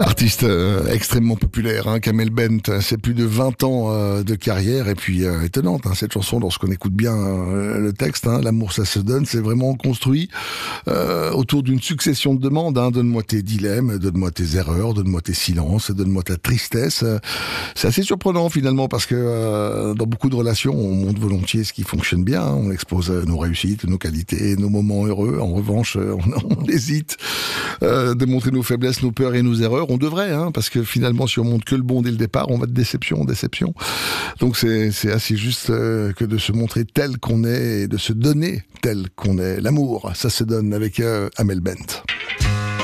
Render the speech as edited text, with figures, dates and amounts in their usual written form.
Artiste extrêmement populaire, hein, Kamel Bent, c'est plus de 20 ans de carrière et puis étonnante cette chanson lorsqu'on écoute bien le texte, l'amour ça se donne, c'est vraiment construit autour d'une succession de demandes, donne-moi tes dilemmes, donne-moi tes erreurs, donne-moi tes silences, donne-moi ta tristesse. C'est assez surprenant finalement parce que dans beaucoup de relations on montre volontiers ce qui fonctionne bien, on expose nos réussites, nos qualités, nos moments heureux. En revanche on hésite de montrer nos faiblesses, nos peurs et nos erreurs. On devrait, parce que finalement, si on montre que le bon dès le départ, on va de déception en déception. Donc c'est assez juste que de se montrer tel qu'on est et de se donner tel qu'on est. L'amour, ça se donne avec Amel Bent.